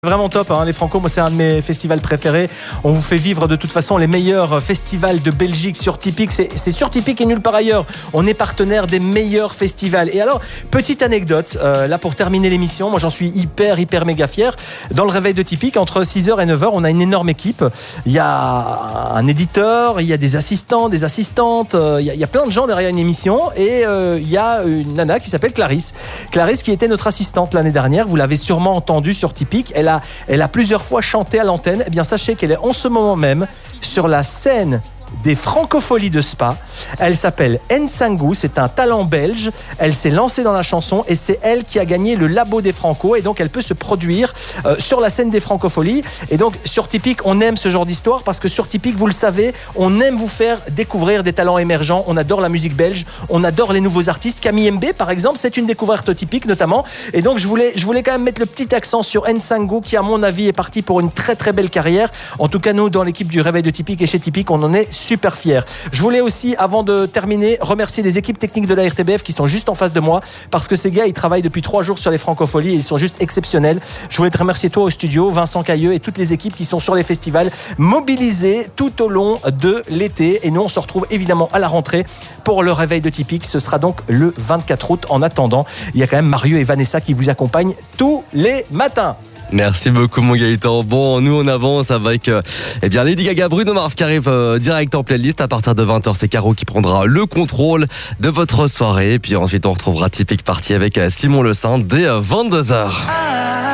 Vraiment top, hein, les Franco, moi c'est un de mes festivals préférés. On vous fait vivre de toute façon les meilleurs festivals de Belgique sur Tipeee. C'est sur Tipeee et nulle part ailleurs. On est partenaire des meilleurs festivals. Et alors, petite anecdote, là pour terminer l'émission, moi j'en suis hyper méga fier. Dans le réveil de Tipeee, entre 6h et 9h, on a une énorme équipe. Il y a un éditeur, il y a des assistants, des assistantes, il y a plein de gens derrière une émission. Et il y a une nana qui s'appelle Clarisse. Clarisse qui était notre assistante l'année dernière. Vous l'avez sûrement entendu sur Tipeee. Elle a plusieurs fois chanté à l'antenne. Eh bien, sachez qu'elle est en ce moment même sur la scène des Francopholies de Spa. Elle s'appelle Nsangou, c'est un talent belge. Elle s'est lancée dans la chanson et c'est elle qui a gagné le Labo des Franco et donc elle peut se produire sur la scène des Francopholies. Et donc sur Tipeee, on aime ce genre d'histoire parce que sur Tipeee, vous le savez, on aime vous faire découvrir des talents émergents. On adore la musique belge, on adore les nouveaux artistes. Camille MB par exemple, c'est une découverte Tipeee notamment. Et donc je voulais quand même mettre le petit accent sur Nsangou qui à mon avis est parti pour une très belle carrière. En tout cas nous dans l'équipe du Réveil de Tipeee et chez Tipeee, on en est super fiers. Je voulais aussi, avant de terminer, remercier les équipes techniques de la RTBF qui sont juste en face de moi parce que ces gars, ils travaillent depuis 3 jours sur les Francopholies et ils sont juste exceptionnels. Je voulais te remercier toi au studio, Vincent Cailleux et toutes les équipes qui sont sur les festivals mobilisées tout au long de l'été. Et nous, on se retrouve évidemment à la rentrée pour le Réveil de Tipeee. Ce sera donc le 24 août. En attendant, il y a quand même Mario et Vanessa qui vous accompagnent tous les matins. Merci beaucoup mon Gaëtan. Bon, nous on avance avec Lady Gaga, Bruno Mars qui arrive direct en playlist. À partir de 20h, c'est Caro qui prendra le contrôle de votre soirée. Et puis ensuite on retrouvera Tipeee Party avec Simon Le Saint dès 22h.